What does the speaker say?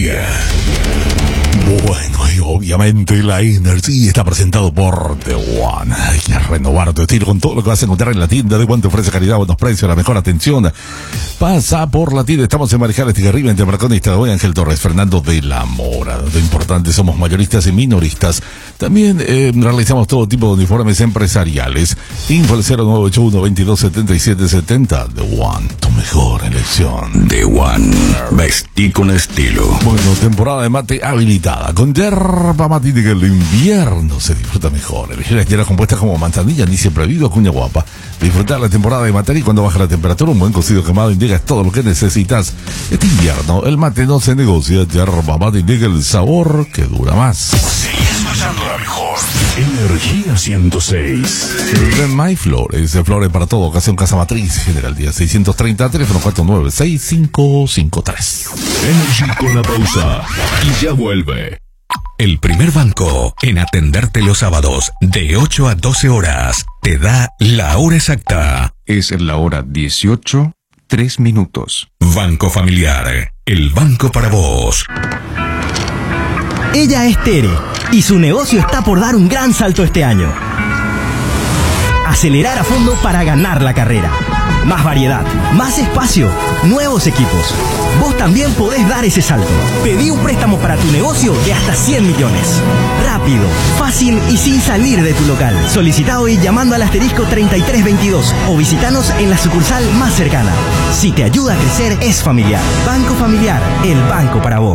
Bueno, y obviamente la energía está presentado por The One. Hay que renovar tu estilo con todo lo que vas a encontrar en la tienda. The One te ofrece calidad, buenos precios, la mejor atención. Pasa por la tienda. Estamos en Marejales, Tigarriba, entre Marcón y Estado. Ángel Torres, Fernando de la Mora. Lo importante, somos mayoristas y minoristas. También realizamos todo tipo de uniformes empresariales. Info al 0981-227770. The One, tu mejor elección. The One, vestí con estilo. Bueno, temporada de mate habilitada. Con yerba mate que el invierno se disfruta mejor. Elegir las hierbas compuestas como manzanilla, ni siempre bebido, cuña guapa. Disfrutar la temporada de mate y cuando baja la temperatura, un buen cocido quemado indica es todo lo que necesitas. Este invierno, el mate no se negocia. Yerba mate indica el sabor que dura más. Sigues pasando la mejor. Energía 106. De My Flores, de Flores para todo, ocasión Casa Matriz, General Díaz 630, teléfono 496-553. Energy con la pausa. Y ya vuelve. El primer banco en atenderte los sábados de 8 a 12 horas te da la hora exacta. Es la hora 18:03. Banco Familiar, el banco para vos. Ella es Tere y su negocio está por dar un gran salto este año. Acelerar a fondo para ganar la carrera. Más variedad, más espacio, nuevos equipos. Vos también podés dar ese salto. Pedí un préstamo para tu negocio de hasta 100 millones. Rápido, fácil y sin salir de tu local. Solicita hoy llamando al asterisco 3322 o visitanos en la sucursal más cercana. Si te ayuda a crecer, es Familiar. Banco Familiar, el banco para vos.